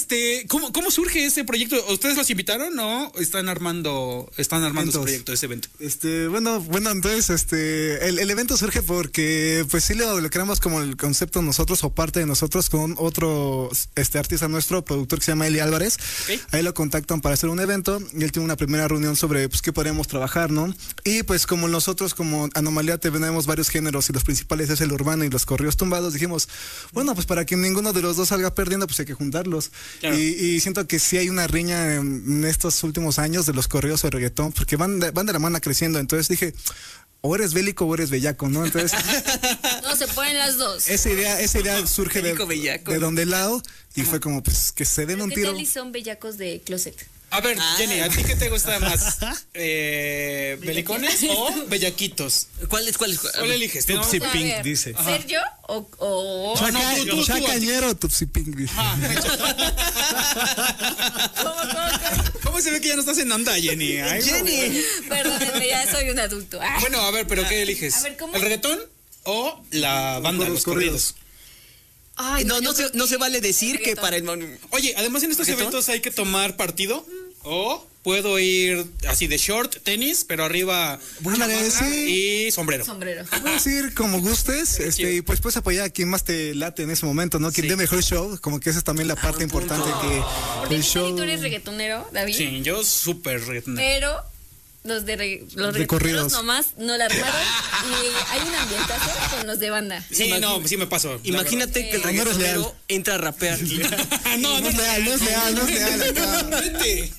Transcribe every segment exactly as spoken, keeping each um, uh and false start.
este, ¿cómo, cómo surge ese proyecto? ¿Ustedes los invitaron o están armando, están armando ese proyecto, ese evento? Este, bueno, bueno, entonces, este, el, el evento surge porque, pues sí lo, lo creamos como el concepto nosotros o parte de nosotros con otro, este, artista nuestro, productor que se llama Eli Álvarez. Okay. Ahí lo contactan para hacer un evento y él tiene una primera reunión sobre, pues, qué podríamos trabajar, ¿no? Y pues como nosotros, como Anomalía, tenemos varios géneros y los principales es el urbano y los corridos tumbados, dijimos, bueno, pues para que ninguno de los dos salga perdiendo, pues hay que juntarlos. Claro. Y, y siento que sí hay una riña en, en estos últimos años de los corridos o el reggaetón, porque van de, van de la mano creciendo. Entonces dije, o eres bélico o eres bellaco, ¿no? Entonces no, se ponen las dos. Esa idea, esa idea surge bélico, de, bellaco, de donde lado y Ajá. fue como, pues, que se den un ¿Qué tiro. tal y son bellacos de closet? A ver, ah. Jenny, ¿a ti qué te gusta más? Eh, ¿Belicones o bellaquitos? ¿Cuál es? ¿Cuál es? ¿Cuál eliges? Tupsi no? Pink, ver, dice. ¿Ser yo o...? o... Chaca, no, tú, tú, Chacañero, Tupsi Pink, dice. ¿Cómo, cómo, cómo? ¿Cómo se ve que ya no estás en onda, Jenny? Ay, Jenny. Perdónenme, ya soy un adulto. Ay. Bueno, a ver, ¿pero qué eliges? A ver, ¿cómo? ¿El reggaetón o la banda, los corridos? Ay, no, no, no, se, no se vale decir que para el... Oye, además en estos ¿reggaetón? Eventos hay que tomar partido. O puedo ir así de short, tenis, pero arriba bueno, sí. y sombrero. Sombrero. Puedes ir como gustes, este, y pues puedes apoyar a quien más te late en ese momento, ¿no? Quien sí. dé mejor show, como que esa es también la parte ah, importante punto. que el show. ¿Tú eres reggaetonero, David? Sí, yo súper reggaetonero. Pero los de re, los de corridos nomás no la armaron y hay un ambientazo con los de banda. Sí, Imagina, no, sí me pasó. Imagínate que el reggaetonero entra a rapear. no, no es leal, no es leal, no es leal. No, vete.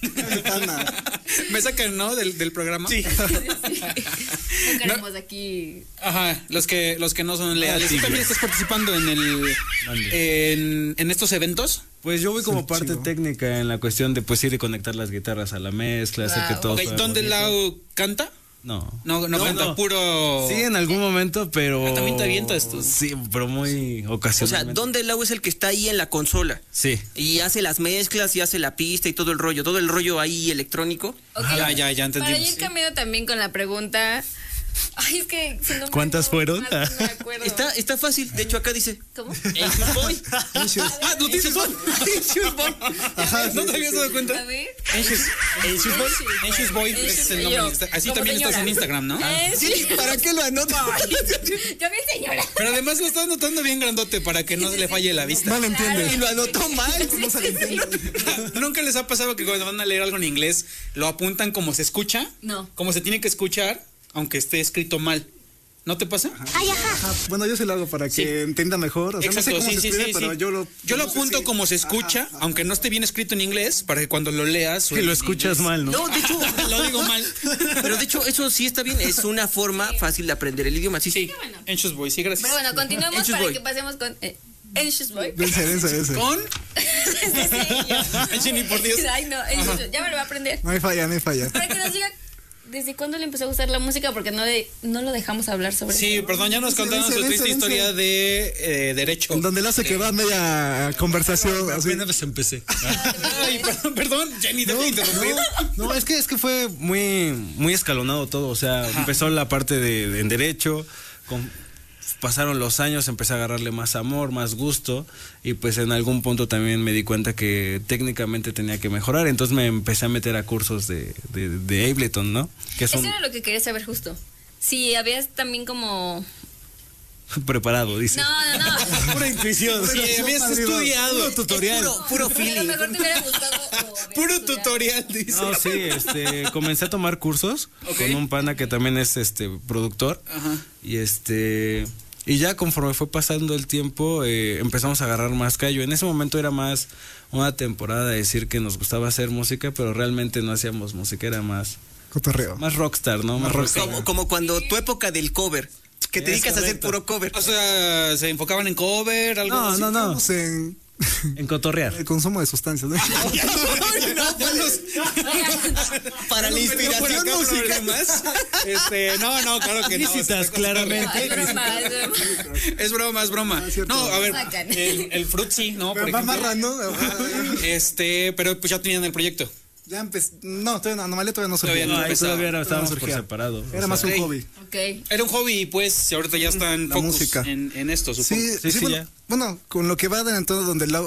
Me sacan, ¿no? Del, del programa. Sí. sí. No queremos no. aquí. Ajá, los que los que no son leales. ¿Tú también estás participando en el en, en estos eventos? Pues yo voy como sí, parte chido. técnica en la cuestión de pues ir y conectar las guitarras a la mezcla, wow. hacer que todo okay, ¿dónde Lau canta? No. No, no, no canta, no. Puro... Sí, en algún momento, pero... Ah, ¿también te avientas tú? Sí, pero muy ocasionalmente. O sea, ¿dónde Lau es el que está ahí en la consola? Sí. Y hace las mezclas y hace la pista y todo el rollo, todo el rollo ahí electrónico. Okay. Ya, ya, ya entendimos. Para ir cambiando también con la pregunta... Ay, es que... Si no ¿cuántas fueron? Mal, no me acuerdo. Está, está fácil, de hecho acá dice... ¿Cómo? Anxious Boy. Ah, ¿lo tienes Boy? Anxious Boy. Ajá, ¿no te habías dado cuenta? A ver. Anxious Boy. Anxious Boy es el nombre. Así también estás en Instagram, ¿no? Sí, ¿para qué lo anoto? Yo bien señora. Pero además lo estás anotando bien grandote para que no se le falle la vista. No lo entiendes. Y lo anotó mal. No se le entiende. ¿Nunca les ha pasado que cuando van a leer algo en inglés lo apuntan como se escucha? No. Como se tiene que escuchar, aunque esté escrito mal. ¿No te pasa? Ajá. Ay, ajá. Ajá. Bueno, yo sí lo hago para que sí. entienda mejor. O sea, exacto, no sé cómo sí, se sí, escribe, sí, pero sí. yo lo... Yo lo apunto sí. como se escucha, ajá, ajá. aunque no esté bien escrito en inglés, para que cuando lo leas... Que lo escuchas mal, ¿no? No, de hecho... lo digo mal. Pero de hecho, eso sí está bien. Es una forma fácil de aprender el idioma. Sí, sí. Bueno. Anxious Boy, sí, gracias. Pero bueno, continuamos Anxious para Boy. que pasemos con... Eh, Anxious Boy. Dense, dense, dense. ¿Con? sí, Jenny, por Dios. Ay, no, Anxious, ya me lo voy a aprender. No hay falla, no hay falla. Para que nos diga... ¿Desde cuándo le empezó a gustar la música? Porque no, de, no lo dejamos hablar sobre sí, eso. perdón, ya nos contaron su triste historia de eh, derecho. En donde le hace que va media conversación. Así. Apenas empecé. Ay, perdón, perdón, Jenny, no, te interrumpir. No, no, es que es que fue muy, muy escalonado todo. O sea, ajá. empezó la parte de, de en derecho, con, pasaron los años, empecé a agarrarle más amor, más gusto, y pues en algún punto también me di cuenta que técnicamente tenía que mejorar, entonces me empecé a meter a cursos de, de, de Ableton, ¿no? Que son... Eso era lo que quería saber justo. Si habías también como... preparado, dice. No, no, no. Pura intuición. Sí, habías estudiado. Puro tutorial. Puro, puro feeling. A lo mejor te hubiera gustado. Puro tutorial, dice. No, sí, este, comencé a tomar cursos okay. con un pana que también es este productor. Ajá. Y este... Y ya conforme fue pasando el tiempo, eh, empezamos a agarrar más callo. En ese momento era más una temporada de decir que nos gustaba hacer música, pero realmente no hacíamos música, era más... cotorreo. Más rockstar, ¿no? Más rockstar. Como, como cuando tu época del cover, que te dedicas a hacer puro cover. O sea, ¿se enfocaban en cover? Algo no, así? no, no, no. En... en cotorrear. El consumo de sustancias, ¿no? no, pues, para la inspiración musical más. Este, no, no, claro que no. Visitas, claramente. Es broma, es broma. Es broma, es broma. No, a ver, el, el Fruitsy, ¿no? Pero por va amarrando. Este, pero pues ya tenían el proyecto. Ya empecé. No, todavía Anomalía todavía no surgía. Todavía no, ahí todavía no, estábamos no por separado. Era o sea, más un hobby. Okay. Era un hobby y pues ahorita ya están la focus música. En, en esto, supongo. Sí, sí, sí, sí bueno, ya. bueno, con lo que va dentro donde la